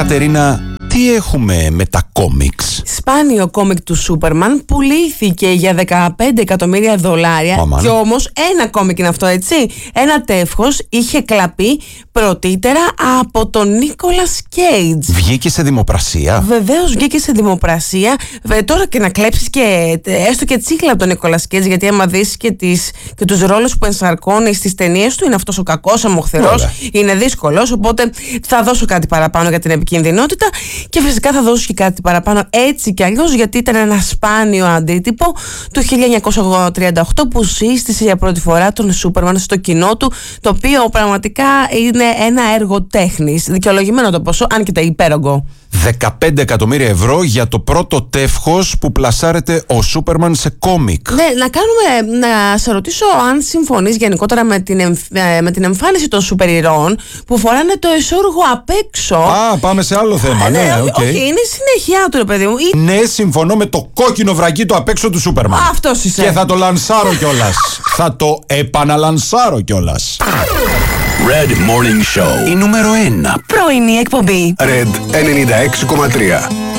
Κατερίνα, τι έχουμε με τα κόμιξ? Σπάνιο κόμικ του Σούπερμαν πουλήθηκε για $15 εκατομμύρια. Και όμως ένα κόμικ είναι αυτό, έτσι. Ένα τεύχος είχε κλαπεί πρωτήτερα από τον Νίκολας Κέιτζ. Βγήκε σε δημοπρασία. Βεβαίως βγήκε σε δημοπρασία. Τώρα και να κλέψεις και έστω και τσίχλα από τον Νίκολας Κέιτζ, γιατί άμα δεις και τους ρόλους που ενσαρκώνει στις ταινίες του, είναι αυτός ο κακός αμοχθερός, είναι δύσκολος. Οπότε θα δώσω κάτι παραπάνω για την επικινδυνότητα και φυσικά θα δώσω και κάτι παραπάνω έτσι κι αλλιώς, γιατί ήταν ένα σπάνιο αντίτυπο του 1938 που σύστησε για πρώτη φορά τον Σούπερμαν στο κοινό του, το οποίο πραγματικά είναι ένα έργο τέχνης. Δικαιολογημένο το ποσό, αν και το υπέρογκο. 15 εκατομμύρια ευρώ για το πρώτο τεύχος που πλασάρεται ο Σούπερμαν σε κόμικ. Ναι, να σε ρωτήσω αν συμφωνείς γενικότερα με την εμφάνιση των σούπερ ηρώων που φοράνε το εσώρουχο απ' έξω. Πάμε σε άλλο θέμα. Όχι, είναι συνέχεια του, ρε παιδί μου. Ναι, συμφωνώ με το κόκκινο βρακί απ' έξω του Σούπερμαν. Αυτός είσαι. Και θα το λανσάρω κιόλας. Θα το επαναλανσάρω κιόλας. Red Morning Show. Η νούμερο 1 πρωινή εκπομπή. Red 96,3.